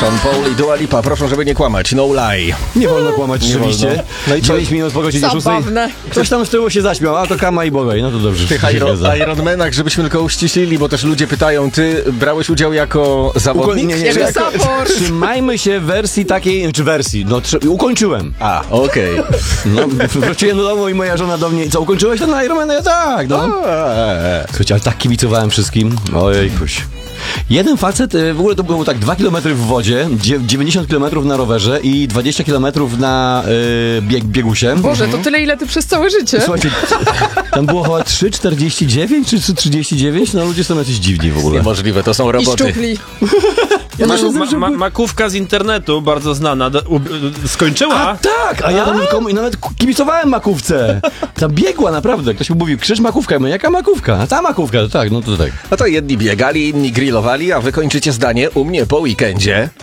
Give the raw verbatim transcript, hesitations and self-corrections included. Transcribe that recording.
Sean Paul i Dua Lipa, proszę, żeby nie kłamać, no lie. Nie wolno kłamać, Nie rzeczywiście. wolno. No i co? dziewięć minut po godzinie szóstej. Zabawne. Ktoś tam z tyłu się zaśmiał, a to Kama i Bogaj, no to dobrze. Tych się Iron, zgadza. Ironmanach, żebyśmy tylko uściślili, bo też ludzie pytają, ty brałeś udział jako zawodnik? Nie, nie, Jako nie. support. Trzymajmy się wersji takiej, czy wersji, no tr- ukończyłem. A, okej. No, wróciłem do domu i moja żona do mnie, co, ukończyłeś ten Ironman? Ja tak, no. Okay. Słuchajcie, ale tak kibicowałem wszystkim. Ojejkuś. Jeden facet, y, w ogóle to było tak dwa kilometry w wodzie, dzie- dziewięćdziesiąt kilometrów na rowerze i dwadzieścia kilometrów na y, bieg- biegusie. Boże, to tyle, ile ty przez całe życie. Słuchajcie, tam było chyba trzy czterdzieści dziewięć czy trzy trzydzieści dziewięć, no ludzie są jacyś dziwni w ogóle. Niemożliwe, to są I roboty. szczupli. Ja Ma, też jestem, ma, że- ma, makówka z internetu, bardzo znana, do, u, skończyła. A tak, a ja tam komu, nawet kibicowałem makówce. Tam biegła naprawdę, ktoś mi mówił, krzyż makówka, ja mówię, jaka makówka? A ta makówka, tak, no to tak. No to jedni biegali, inni grillowali, a wy kończycie zdanie u mnie po weekendzie.